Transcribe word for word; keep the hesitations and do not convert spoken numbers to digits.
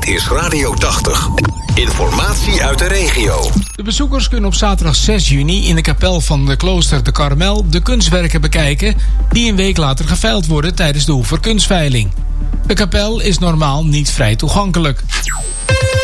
Dit is Radio tachtig. Informatie uit de regio. De bezoekers kunnen op zaterdag zes juni in de kapel van de klooster de Karmel de kunstwerken bekijken die een week later geveild worden tijdens de Oeverkunstveiling. De kapel is normaal niet vrij toegankelijk.